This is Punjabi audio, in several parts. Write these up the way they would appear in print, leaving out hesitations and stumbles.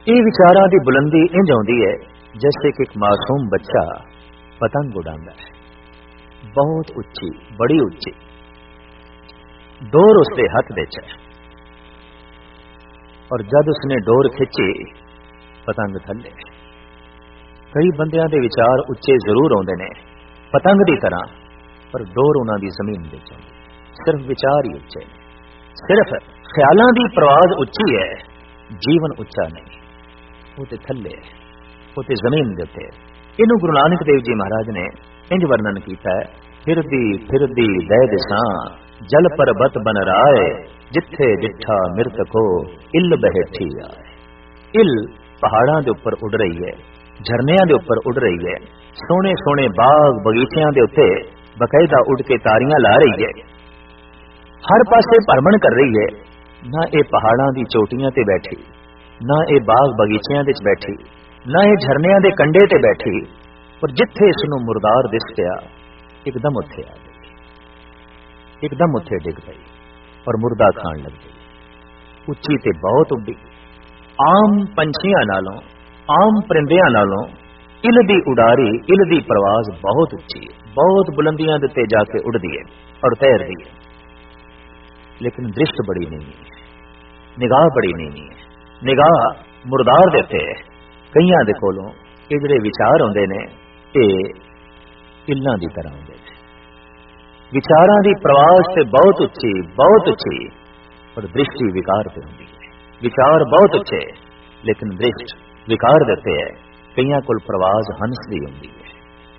ਇਹ ਵਿਚਾਰਾਂ ਦੀ ਬੁਲੰਦੀ ਇੰਜ ਆਉਂਦੀ ਹੈ ਜੈਸੇ ਕਿ ਇੱਕ ਮਾਸੂਮ ਬੱਚਾ ਪਤੰਗ ਉਡਾਉਂਦਾ ਹੈ, ਬਹੁਤ ਉੱਚੀ, ਬੜੀ ਉੱਚੀ, ਡੋਰ ਉਸਦੇ ਹੱਥ ਵਿੱਚ ਹੈ, ਔਰ ਜਦ ਉਸਨੇ ਡੋਰ ਖਿੱਚੀ ਪਤੰਗ ਥੱਲੇ। ਕਈ ਬੰਦਿਆਂ ਦੇ ਵਿਚਾਰ ਉੱਚੇ ਜ਼ਰੂਰ ਆਉਂਦੇ ਨੇ ਪਤੰਗ ਦੀ ਤਰ੍ਹਾਂ, ਪਰ ਡੋਰ ਉਹਨਾਂ ਦੀ ਜ਼ਮੀਨ ਵਿੱਚ ਆਉਂਦੀ, ਸਿਰਫ ਵਿਚਾਰ ਹੀ ਉੱਚੇ ਨੇ, ਸਿਰਫ ਖਿਆਲਾਂ ਦੀ ਪ੍ਰਵਾਜ਼ ਉੱਚੀ ਹੈ, ਜੀਵਨ ਉੱਚਾ ਨਹੀਂ, ਉਹ ਤੇ ਥੱਲੇ, ਉਹ ਤੇ ਜ਼ਮੀਨ ਦੇ ਉੱਤੇ। ਇਹਨੂੰ ਗੁਰੂ ਨਾਨਕ ਦੇਵ ਜੀ ਮਹਾਰਾਜ ਨੇ ਇੰਜ ਵਰਣਨ ਕੀਤਾ ਹੈ, ਫਿਰਦੀ ਫਿਰਦੀ ਦੇ ਦਿਸਾਂ ਜਲ ਪਰਬਤ ਬਨ ਰਾਏ, ਜਿੱਥੇ ਜਿੱਠਾ ਮਿਰਤਕੋ ਇੱਲ ਬਹਿਠੀ ਆਏ। ਇੱਲ ਪਹਾੜਾਂ ਦੇ ਉੱਪਰ ਉੱਡ ਰਹੀ ਹੈ, ਝਰਨਿਆਂ ਦੇ ਉੱਪਰ ਉੱਡ ਰਹੀ ਹੈ, ਸੋਹਣੇ ਸੋਹਣੇ ਬਾਗ ਬਗੀਚਿਆਂ ਦੇ ਉੱਤੇ ਬਕਾਇਦਾ ਉੱਡ ਕੇ ਤਾਰੀਆਂ ਲਾ ਰਹੀ ਹੈ, ਹਰ ਪਾਸੇ ਭਰਮਣ ਕਰ ਰਹੀ ਹੈ। ਨਾ ਇਹ ਪਹਾੜਾਂ ਦੀ ਚੋਟੀਆਂ ਤੇ ਬੈਠੀ, ਨਾ ਇਹ ਬਾਗ ਬਗੀਚਿਆਂ ਵਿੱਚ ਬੈਠੀ, ਨਾ ਇਹ ਝਰਨਿਆਂ ਦੇ ਕੰਢੇ ਤੇ ਬੈਠੀ, ਪਰ ਜਿੱਥੇ ਇਸ ਨੂੰ ਮੁਰਦਾਰ ਦਿਸ ਪਿਆ ਇੱਕਦਮ ਉੱਥੇ ਆ ਗਈ, ਇੱਕਦਮ ਉੱਥੇ ਡਿੱਗ ਪਈ ਔਰ ਮੁਰਦਾ ਖਾਣ ਲੱਗ ਗਈ। ਉੱਚੀ ਤੇ ਬਹੁਤ ਉੱਡੀ, ਆਮ ਪੰਛੀਆਂ ਨਾਲੋਂ, ਆਮ ਪਰਿੰਦਿਆਂ ਨਾਲੋਂ ਇੱਲ ਦੀ ਉਡਾਰੀ, ਇੱਲ ਦੀ ਪ੍ਰਵਾਜ਼ ਬਹੁਤ ਉੱਚੀ ਹੈ, ਬਹੁਤ ਬੁਲੰਦੀਆਂ ਦੇ ਉੱਤੇ ਜਾ ਕੇ ਉੱਡਦੀ ਹੈ ਔਰ ਤੈਰਦੀ ਹੈ, ਲੇਕਿਨ ਦ੍ਰਿਸ਼ਟ ਬੜੀ ਨਹੀਂ ਹੈ, ਨਿਗਾਹ ਬੜੀ ਨਹੀਂ ਹੈ, ਨਿਗਾਹ ਮੁਰਦਾਰ ਦੇ ਉੱਤੇ ਹੈ। ਕਈਆਂ ਦੇ ਕੋਲੋਂ ਇਹ ਜਿਹੜੇ ਵਿਚਾਰ ਹੁੰਦੇ ਨੇ ਇਹ ਇੱਲਾਂ ਦੀ ਤਰ੍ਹਾਂ ਹੁੰਦੇ ਨੇ, ਵਿਚਾਰਾਂ ਦੀ ਪ੍ਰਵਾਜ਼ ਤੇ ਬਹੁਤ ਉੱਚੀ, ਬਹੁਤ ਉੱਚੀ, ਪਰ ਦ੍ਰਿਸ਼ਟੀ ਵਿਕਾਰ ਤੇ ਹੁੰਦੀ ਹੈ। ਵਿਚਾਰ ਬਹੁਤ ਉੱਚੇ ਲੇਕਿਨ ਦ੍ਰਿਸ਼ਟ ਵਿਕਾਰ ਦੇ ਉੱਤੇ ਹੈ। ਕਈਆਂ ਕੋਲ ਪ੍ਰਵਾਜ਼ ਹੰਸ ਦੀ ਹੁੰਦੀ ਹੈ,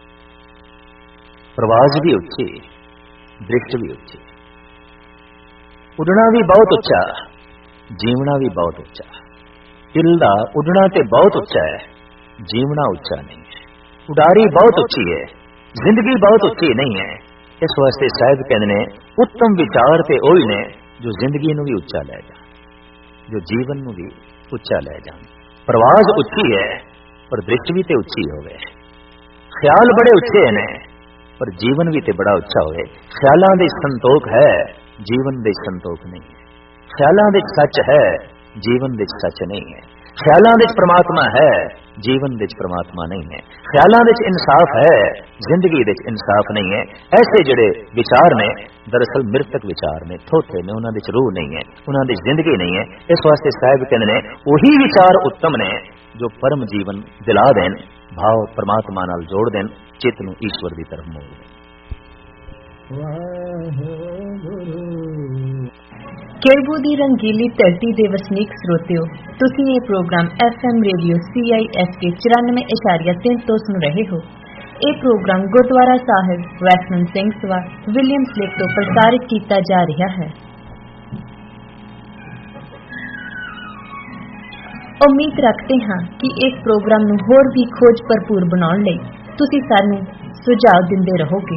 ਪ੍ਰਵਾਜ਼ ਵੀ ਉੱਚੀ, ਦ੍ਰਿਸ਼ਟ ਵੀ ਉੱਚੀ, ਉੱਡਣਾ ਵੀ ਬਹੁਤ ਉੱਚਾ, ਜੀਵਣਾ ਵੀ ਬਹੁਤ ਉੱਚਾ। ਇੱਲ ਦਾ ਉੱਡਣਾ ਤੇ ਬਹੁਤ ਉੱਚਾ ਹੈ, ਜੀਵਣਾ ਉੱਚਾ ਨਹੀਂ ਹੈ। ਉਡਾਰੀ ਬਹੁਤ ਉੱਚੀ ਹੈ, ਜ਼ਿੰਦਗੀ ਬਹੁਤ ਉੱਚੀ ਨਹੀਂ ਹੈ। ਇਸ ਵਾਸਤੇ ਸਾਹਿਬ ਕਹਿੰਦੇ ਨੇ ਉੱਤਮ ਵਿਚਾਰ ਤੇ ਉਹੀ ਨੇ ਜੋ ਜ਼ਿੰਦਗੀ ਨੂੰ ਵੀ ਉੱਚਾ ਲੈ ਜਾਣ, ਜੋ ਜੀਵਨ ਨੂੰ ਵੀ ਉੱਚਾ ਲੈ ਜਾਣ। ਪ੍ਰਵਾਜ਼ ਉੱਚੀ ਹੈ ਪਰ ਦ੍ਰਿਸ਼ਟ ਵੀ ਤੇ ਉੱਚੀ ਹੋਵੇ, ਖਿਆਲ ਬੜੇ ਉੱਚੇ ਨੇ ਪਰ ਜੀਵਨ ਵੀ ਤੇ ਬੜਾ ਉੱਚਾ ਹੋਵੇ। ਖਿਆਲਾਂ ਦੇ ਸੰਤੋਖ ਹੈ, ਜੀਵਨ ਦੇ ਸੰਤੋਖ ਨਹੀਂ ਹੈ। ਖਿਆਲਾਂ ਵਿੱਚ ਸੱਚ ਹੈ, ਜੀਵਨ ਵਿੱਚ ਸੱਚ ਨਹੀਂ ਹੈ। ਖਿਆਲਾਂ ਵਿੱਚ ਪ੍ਰਮਾਤਮਾ ਹੈ, ਜੀਵਨ ਵਿੱਚ ਪ੍ਰਮਾਤਮਾ ਨਹੀਂ ਹੈ। ਖਿਆਲਾਂ ਵਿੱਚ ਇਨਸਾਫ ਹੈ, ਜ਼ਿੰਦਗੀ ਵਿੱਚ ਇਨਸਾਫ ਨਹੀਂ ਹੈ। ਐਸੇ ਜਿਹੜੇ ਵਿਚਾਰ ਨੇ ਦਰਅਸਲ ਮਿਰਤਕ ਵਿਚਾਰ ਨੇ, ਥੋਥੇ ਨੇ, ਉਹਨਾਂ ਵਿੱਚ ਰੂਹ ਨਹੀਂ ਹੈ, ਉਹਨਾਂ ਵਿੱਚ ਜ਼ਿੰਦਗੀ ਨਹੀਂ ਹੈ। ਇਸ ਵਾਸਤੇ ਸਾਹਿਬ ਕਹਿੰਦੇ ਨੇ ਉਹੀ ਵਿਚਾਰ ਉੱਤਮ ਨੇ ਜੋ ਪਰਮ ਜੀਵਨ ਦਿਲਾ ਦੇਣ, ਭਾਵ ਪ੍ਰਮਾਤਮਾ ਨਾਲ ਜੋੜ ਦੇਣ, ਚਿੱਤ ਨੂੰ ਈਸ਼ਵਰ ਦੀ ਤਰਫ ਮੋੜ ਦੇਣ। ਕੇਰਬੂ ਦੀ ਰੰਗੀਲੀ ਧਰਤੀ ਦੇ ਵਸਨੀਕ ਸਰੋਤਿਓ, ਤੁਸੀਂ ਇਹ ਪ੍ਰੋਗਰਾਮ FM ਰੇਡੀਓ CISK 94.3 ਤੋਂ ਸੁਣ ਰਹੇ ਹੋ। ਇਹ ਪ੍ਰੋਗਰਾਮ ਗੁਰਦੁਆਰਾ ਸਾਹਿਬ ਵੈਸਟਮੈਨ ਸਿੰਘ ਸਭਾ ਵਿਲੀਅਮਸ ਲੇਕ ਤੋਂ ਪ੍ਰਸਾਰਿਤ ਕੀਤਾ ਜਾ ਰਿਹਾ ਹੈ। ਉਮੀਦ ਰੱਖਦੇ ਹਾਂ ਕਿ ਇਸ ਪ੍ਰੋਗਰਾਮ ਨੂੰ ਹੋਰ ਵੀ ਖੋਜ ਭਰਪੂਰ ਬਣਾਉਣ ਲਈ ਤੁਸੀਂ ਸਾਨੂੰ ਸੁਝਾਅ ਦਿੰਦੇ ਰਹੋਗੇ।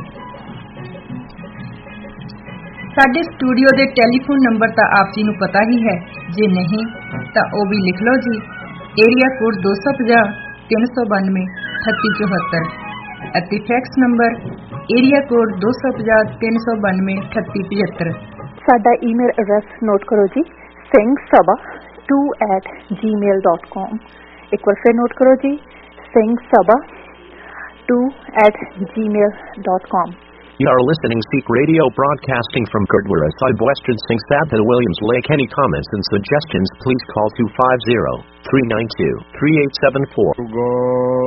ਸਾਡੇ ਸਟੂਡੀਓ ਦੇ ਟੈਲੀਫੋਨ ਨੰਬਰ ਤਾਂ ਆਪ ਜੀ ਨੂੰ ਪਤਾ ਹੀ ਹੈ, ਜੇ ਨਹੀਂ ਤਾਂ ਉਹ ਵੀ ਲਿਖ ਲਓ ਜੀ। ਏਰੀਆ ਕੋਡ 250 392 3874 ਅਤੇ ਫੈਕਸ ਨੰਬਰ ਏਰੀਆ ਕੋਡ 250 392 3875। ਸਾਡਾ ਈਮੇਲ ਐਡਰੈਸ ਨੋਟ ਕਰੋ ਜੀ, singsabha2@gmail.com। ਇੱਕ ਵਾਰ ਫਿਰ ਨੋਟ ਕਰੋ ਜੀ, singsabha2@gmail.com। You are listening Sikh Radio broadcasting from Gurdwara Sahib Western Singh Sabha Williams Lake. Any comments and suggestions please call 250-392-3874.